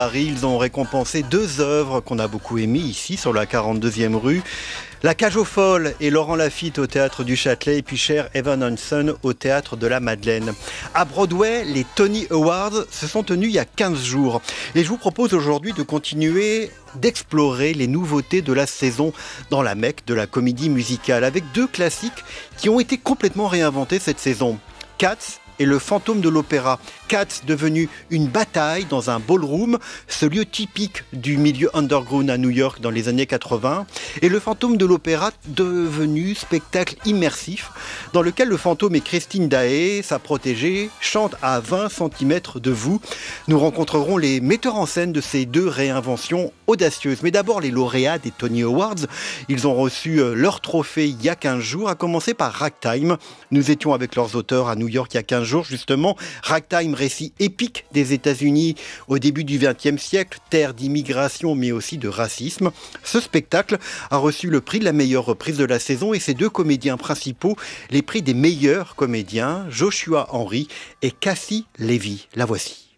Paris, ils ont récompensé 2 œuvres qu'on a beaucoup aimées ici, sur la 42e rue. La Cage aux Folles et Laurent Lafitte au Théâtre du Châtelet et puis Cher Evan Hansen au Théâtre de la Madeleine. À Broadway, les Tony Awards se sont tenus il y a 15 jours. Et je vous propose aujourd'hui de continuer d'explorer les nouveautés de la saison dans la Mecque de la comédie musicale avec 2 classiques qui ont été complètement réinventés cette saison. Cats et le fantôme de l'opéra. Cats devenu une bataille dans un ballroom, ce lieu typique du milieu underground à New York dans les années 80, et le fantôme de l'opéra devenu spectacle immersif dans lequel le fantôme et Christine Daae, sa protégée, chantent à 20 cm de vous. Nous rencontrerons les metteurs en scène de ces 2 réinventions audacieuses. Mais d'abord les lauréats des Tony Awards. Ils ont reçu leur trophée il y a 15 jours, à commencer par Ragtime. Nous étions avec leurs auteurs à New York il y a 15 jours justement. Ragtime, récit épique des États-Unis au début du XXe siècle, terre d'immigration mais aussi de racisme. Ce spectacle a reçu le prix de la meilleure reprise de la saison et ses 2 comédiens principaux, les prix des meilleurs comédiens, Joshua Henry et Cassie Levy. La voici.